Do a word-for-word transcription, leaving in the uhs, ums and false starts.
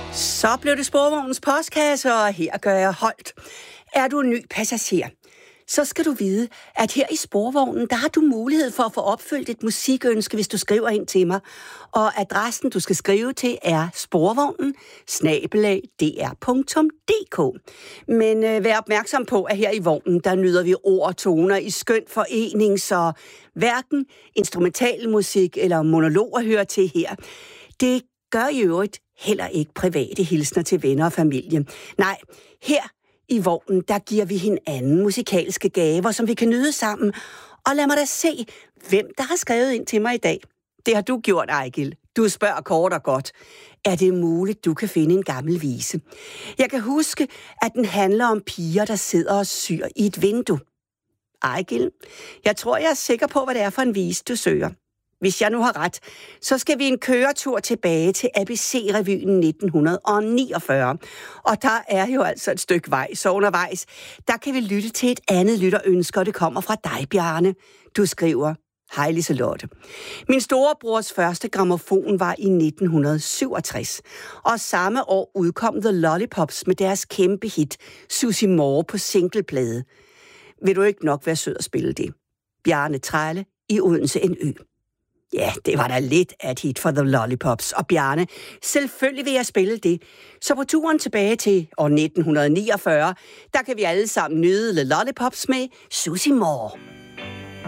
Så blev det Sporvognens postkasse, og her gør jeg holdt. Er du en ny passager, så skal du vide, at her i Sporvognen, der har du mulighed for at få opfyldt et musikønske, hvis du skriver ind til mig. Og adressen, du skal skrive til, er sporvognen snabel-a d r punktum d k. Men øh, vær opmærksom på, at her i vognen, der nyder vi ord og toner i skøn forening, så hverken instrumentalmusik eller monologer hører til her. Det gør i øvrigt heller ikke private hilsner til venner og familie. Nej, her i vognen, der giver vi hinanden musikalske gaver, som vi kan nyde sammen. Og lad mig da se, hvem der har skrevet ind til mig i dag. Det har du gjort, Ejgil. Du spørger kort og godt. Er det muligt, du kan finde en gammel vise? Jeg kan huske, at den handler om piger, der sidder og syr i et vindue. Ejgil, jeg tror, jeg er sikker på, hvad det er for en vise, du søger. Hvis jeg nu har ret, så skal vi en køretur tilbage til A B C-revyen nitten niogfyrre. Og der er jo altså et stykke vej, så undervejs, der kan vi lytte til et andet lytterønske, og det kommer fra dig, Bjarne. Du skriver: Hej Liselotte. Min storebrors første grammofon var i nitten syvogtres, og samme år udkom The Lollipops med deres kæmpe hit, Susie Moore, på singleplade. Vil du ikke nok være sød at spille det? Bjarne Trælle i Odense N Ø. Ja, det var da lidt af et hit for The Lollipops. Og Bjarne, selvfølgelig vil jeg spille det. Så på turen tilbage til år nitten niogfyrre, der kan vi alle sammen nyde The Lollipops med Susie Moore.